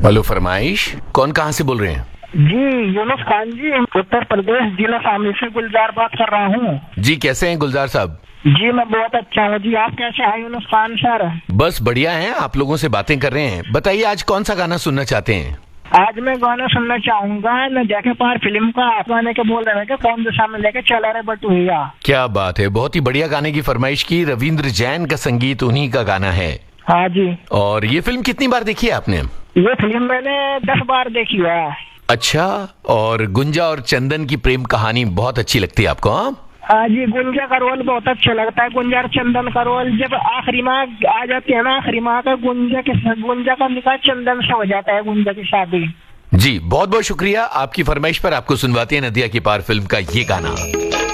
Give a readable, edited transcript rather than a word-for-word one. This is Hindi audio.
हेलो, फरमाइश। कौन कहाँ से बोल रहे हैं? जी यूनुस खान जी, उत्तर प्रदेश, जिला शामली से गुलजार बात कर रहा हूँ। जी, कैसे हैं गुलजार साहब? जी मैं बहुत अच्छा हूँ जी, आप कैसे हैं यूनुस खान सर? बस बढ़िया हैं, आप लोगों से बातें कर रहे हैं। बताइए आज कौन सा गाना सुनना चाहते हैं? आज मैं गाना सुनना चाहूंगा न जाके पार फिल्म का। आप गाने के बोल रहे हैं कि कौन दिशा में लेके चला रे बटुहिया। क्या बात है, बहुत ही बढ़िया गाने की फरमाइश की। रविंद्र जैन का संगीत, उन्हीं का गाना है। हाँ जी। और ये फिल्म कितनी बार देखी है आपने? ये फिल्म मैंने 10 बार देखी है। अच्छा, और गुंजा और चंदन की प्रेम कहानी बहुत अच्छी लगती है आपको? हाँ हाँ जी, गुंजा का रोल बहुत अच्छा लगता है। गुंजा और चंदन का रोल जब आखिरी माह आ जाती है ना, आखिरी माह का गुंजा का निकाह चंदन से हो जाता है, गुंजा की शादी। जी, बहुत बहुत शुक्रिया। आपकी फरमाइश पर आपको सुनवाते हैं नदिया की पार फिल्म का ये गाना।